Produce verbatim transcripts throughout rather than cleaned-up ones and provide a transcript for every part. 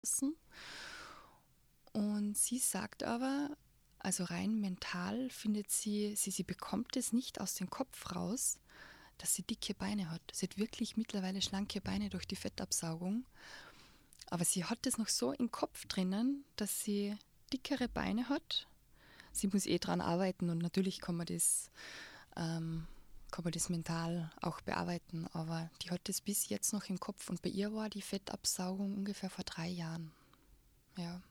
Und sie sagt aber, also rein mental findet sie, sie, sie bekommt es nicht aus dem Kopf raus, dass sie dicke Beine hat. Sie hat wirklich mittlerweile schlanke Beine durch die Fettabsaugung. Aber sie hat es noch so im Kopf drinnen, dass sie dickere Beine hat. Sie muss eh dran arbeiten und natürlich kann man das, ähm, kann man das mental auch bearbeiten. Aber die hat das bis jetzt noch im Kopf. Und bei ihr war die Fettabsaugung ungefähr vor drei Jahren. Ja.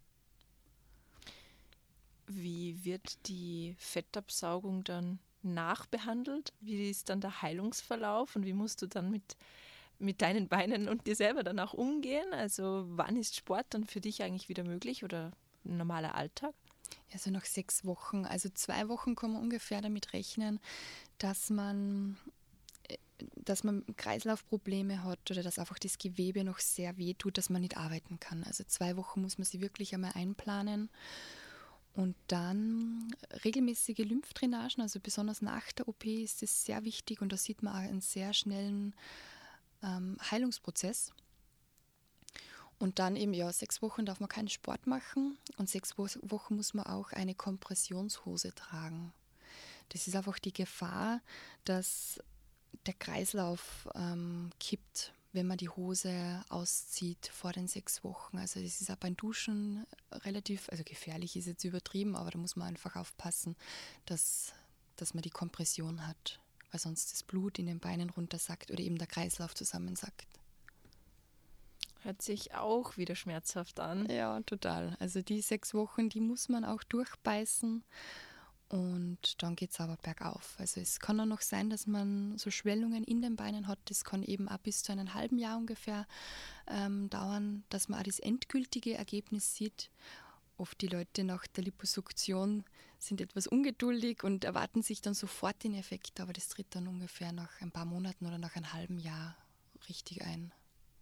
Wie wird die Fettabsaugung dann nachbehandelt? Wie ist dann der Heilungsverlauf und wie musst du dann mit, mit deinen Beinen und dir selber dann auch umgehen? Also wann ist Sport dann für dich eigentlich wieder möglich oder ein normaler Alltag? Also nach sechs Wochen, also zwei Wochen kann man ungefähr damit rechnen, dass man, dass man Kreislaufprobleme hat oder dass einfach das Gewebe noch sehr weh tut, dass man nicht arbeiten kann. Also zwei Wochen muss man sie wirklich einmal einplanen. Und dann regelmäßige Lymphdrainagen, also besonders nach der O P ist das sehr wichtig und da sieht man auch einen sehr schnellen ähm, Heilungsprozess. Und dann eben, ja, sechs Wochen darf man keinen Sport machen und sechs Wochen muss man auch eine Kompressionshose tragen. Das ist einfach die Gefahr, dass der Kreislauf ähm, kippt, wenn man die Hose auszieht vor den sechs Wochen. Also das ist auch beim Duschen relativ, also gefährlich ist jetzt übertrieben, aber da muss man einfach aufpassen, dass, dass man die Kompression hat, weil sonst das Blut in den Beinen runtersackt oder eben der Kreislauf zusammensackt. Hört sich auch wieder schmerzhaft an. Ja, total. Also die sechs Wochen, die muss man auch durchbeißen. Und dann geht es aber bergauf. Also es kann auch noch sein, dass man so Schwellungen in den Beinen hat. Das kann eben auch bis zu einem halben Jahr ungefähr ähm, dauern, dass man auch das endgültige Ergebnis sieht. Oft die Leute nach der Liposuktion sind etwas ungeduldig und erwarten sich dann sofort den Effekt, aber das tritt dann ungefähr nach ein paar Monaten oder nach einem halben Jahr richtig ein.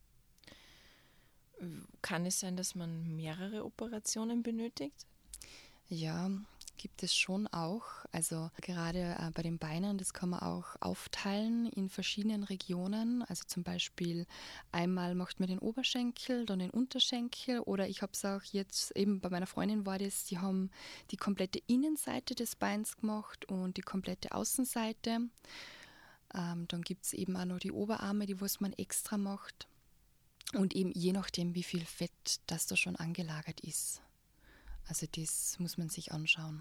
Kann es sein, dass man mehrere Operationen benötigt? Ja, gibt es schon auch. Also gerade äh, bei den Beinen, das kann man auch aufteilen in verschiedenen Regionen. Also zum Beispiel einmal macht man den Oberschenkel, dann den Unterschenkel oder ich habe es auch jetzt, eben bei meiner Freundin war das, die haben die komplette Innenseite des Beins gemacht und die komplette Außenseite. Ähm, dann gibt es eben auch noch die Oberarme, die was man extra macht. Und eben je nachdem, wie viel Fett das da schon angelagert ist. Also das muss man sich anschauen.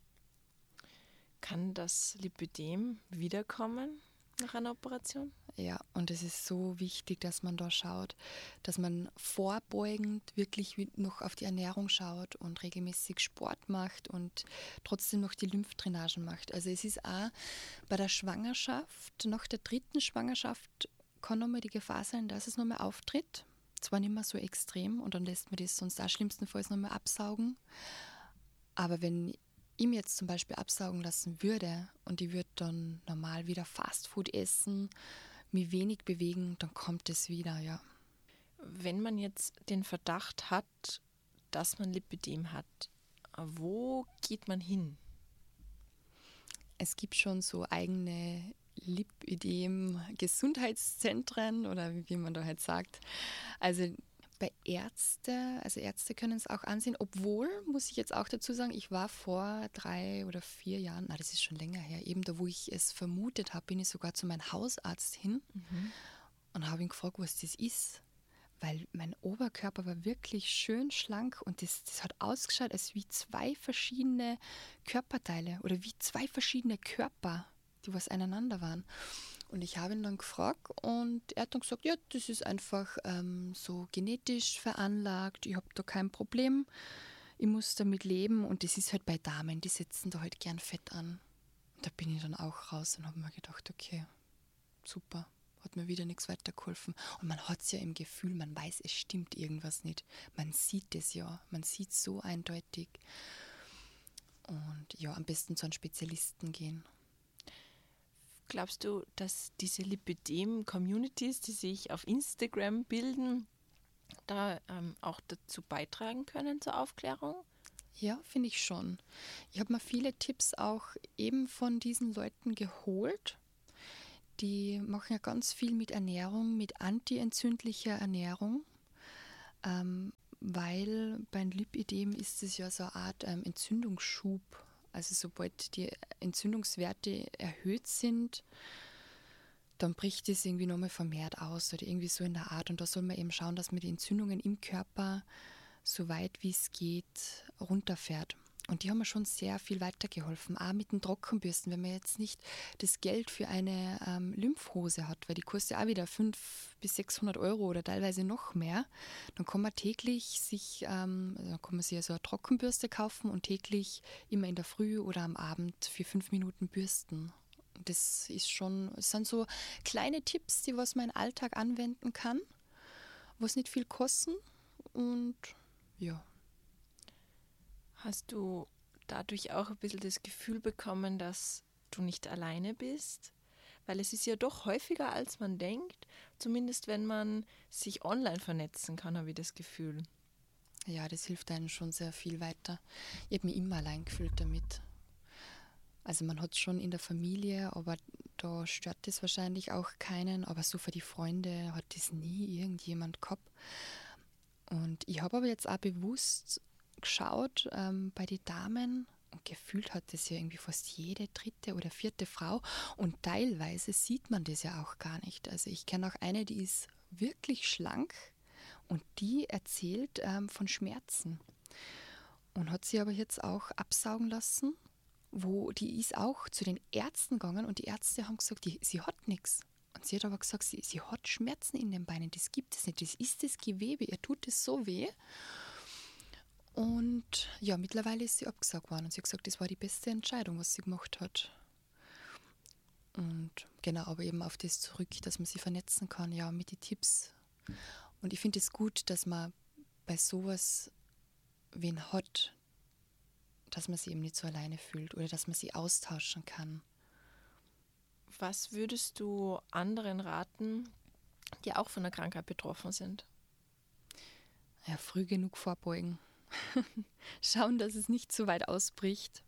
Kann das Lipödem wiederkommen nach einer Operation? Ja, und es ist so wichtig, dass man da schaut, dass man vorbeugend wirklich noch auf die Ernährung schaut und regelmäßig Sport macht und trotzdem noch die Lymphdrainagen macht. Also es ist auch bei der Schwangerschaft, nach der dritten Schwangerschaft kann nochmal die Gefahr sein, dass es nochmal auftritt. Zwar nicht mehr so extrem und dann lässt man das sonst auch schlimmstenfalls nochmal absaugen. Aber wenn ich mir jetzt zum Beispiel absaugen lassen würde und ich würde dann normal wieder Fastfood essen, mich wenig bewegen, dann kommt es wieder, ja. Wenn man jetzt den Verdacht hat, dass man Lipödem hat, wo geht man hin? Es gibt schon so eigene Lipödem-Gesundheitszentren oder wie man da halt sagt. Also bei Ärzte, also Ärzte können es auch ansehen, obwohl, muss ich jetzt auch dazu sagen, ich war vor drei oder vier Jahren, na das ist schon länger her, eben da, wo ich es vermutet habe, bin ich sogar zu meinem Hausarzt hin mhm. und habe ihn gefragt, was das ist. Weil mein Oberkörper war wirklich schön schlank und das, das hat ausgeschaut, als wie zwei verschiedene Körperteile oder wie zwei verschiedene Körper, die was aneinander waren. Und ich habe ihn dann gefragt und er hat dann gesagt, ja, das ist einfach ähm, so genetisch veranlagt, ich habe da kein Problem, ich muss damit leben und das ist halt bei Damen, die setzen da halt gern Fett an. Und da bin ich dann auch raus und habe mir gedacht, okay, super. Hat mir wieder nichts weitergeholfen. Und man hat es ja im Gefühl, man weiß, es stimmt irgendwas nicht. Man sieht es ja, man sieht es so eindeutig. Und ja, am besten zu einem Spezialisten gehen. Glaubst du, dass diese Lipödem-Communities, die sich auf Instagram bilden, da ähm, auch dazu beitragen können zur Aufklärung? Ja, finde ich schon. Ich habe mir viele Tipps auch eben von diesen Leuten geholt. Die machen ja ganz viel mit Ernährung, mit antientzündlicher Ernährung. ähm, weil beim Lipödem ist es ja so eine Art ähm, Entzündungsschub. Also sobald die Entzündungswerte erhöht sind, dann bricht es irgendwie nochmal vermehrt aus oder irgendwie so in der Art. Und da soll man eben schauen, dass man die Entzündungen im Körper so weit wie es geht runterfährt. Und die haben mir schon sehr viel weitergeholfen, auch mit den Trockenbürsten. Wenn man jetzt nicht das Geld für eine ähm, Lymphhose hat, weil die kostet auch wieder fünfhundert bis sechshundert Euro oder teilweise noch mehr, dann kann man täglich sich, ähm, dann kann man sich also eine Trockenbürste kaufen und täglich immer in der Früh oder am Abend für fünf Minuten bürsten. Das ist schon, es sind so kleine Tipps, die was man im Alltag anwenden kann, was nicht viel kosten und ja. Hast du dadurch auch ein bisschen das Gefühl bekommen, dass du nicht alleine bist? Weil es ist ja doch häufiger, als man denkt, zumindest wenn man sich online vernetzen kann, habe ich das Gefühl. Ja, das hilft einem schon sehr viel weiter. Ich habe mich immer allein gefühlt damit. Also man hat es schon in der Familie, aber da stört das wahrscheinlich auch keinen. Aber so für die Freunde hat das nie irgendjemand gehabt. Und ich habe aber jetzt auch bewusst geschaut ähm, bei den Damen und gefühlt hat das ja irgendwie fast jede dritte oder vierte Frau und teilweise sieht man das ja auch gar nicht. Also ich kenne auch eine, die ist wirklich schlank und die erzählt ähm, von Schmerzen und hat sie aber jetzt auch absaugen lassen, wo die ist auch zu den Ärzten gegangen und die Ärzte haben gesagt, die, sie hat nichts. Und sie hat aber gesagt, sie, sie hat Schmerzen in den Beinen, das gibt es nicht, das ist das Gewebe, ihr tut es so weh. Und ja, mittlerweile ist sie abgesagt worden und sie hat gesagt, das war die beste Entscheidung, was sie gemacht hat. Und genau, aber eben auf das zurück, dass man sich vernetzen kann, ja, mit den Tipps. Und ich finde es gut, dass man bei sowas wen hat, dass man sich eben nicht so alleine fühlt oder dass man sich austauschen kann. Was würdest du anderen raten, die auch von der Krankheit betroffen sind? Ja, früh genug vorbeugen. Schauen, dass es nicht zu weit ausbricht.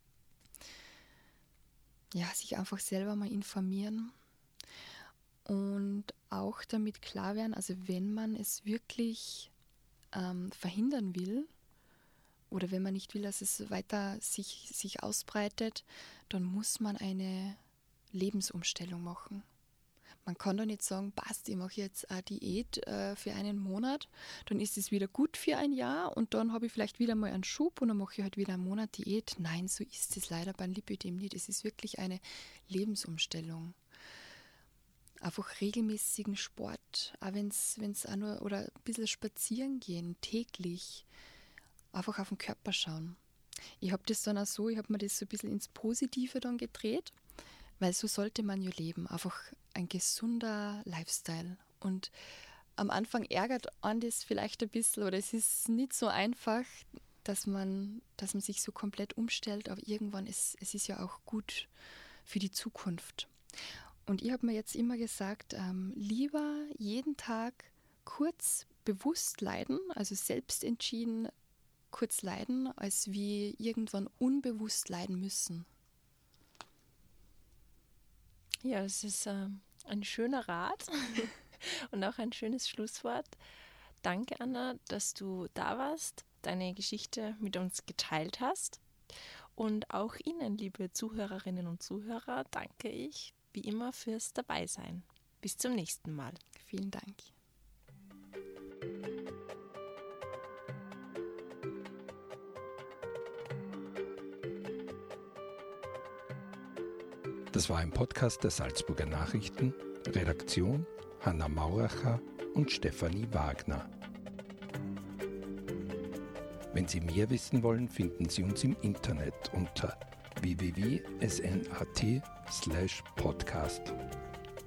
Ja, sich einfach selber mal informieren und auch damit klar werden, also wenn man es wirklich ähm, verhindern will oder wenn man nicht will, dass es weiter sich, sich ausbreitet, dann muss man eine Lebensumstellung machen. Man kann doch nicht sagen, passt, ich mache jetzt eine Diät äh, für einen Monat, dann ist es wieder gut für ein Jahr und dann habe ich vielleicht wieder mal einen Schub und dann mache ich halt wieder einen Monat Diät. Nein, so ist es leider beim Lipödem nicht. Es ist wirklich eine Lebensumstellung. Einfach regelmäßigen Sport, auch wenn es auch nur, oder ein bisschen spazieren gehen, täglich, einfach auf den Körper schauen. Ich habe das dann auch so, ich habe mir das so ein bisschen ins Positive dann gedreht, weil so sollte man ja leben, einfach ein gesunder Lifestyle. Und am Anfang ärgert einen das vielleicht ein bisschen oder es ist nicht so einfach, dass man, dass man sich so komplett umstellt, aber irgendwann ist es ist ja auch gut für die Zukunft. Und ich habe mir jetzt immer gesagt, ähm, lieber jeden Tag kurz bewusst leiden, also selbst entschieden kurz leiden, als wie irgendwann unbewusst leiden müssen. Ja, das ist äh, ein schöner Rat und auch ein schönes Schlusswort. Danke, Anna, dass du da warst, deine Geschichte mit uns geteilt hast. Und auch Ihnen, liebe Zuhörerinnen und Zuhörer, danke ich wie immer fürs Dabeisein. Bis zum nächsten Mal. Vielen Dank. Das war ein Podcast der Salzburger Nachrichten, Redaktion Hanna Mauracher und Stefanie Wagner. Wenn Sie mehr wissen wollen, finden Sie uns im Internet unter w w w punkt s n a t slash podcast.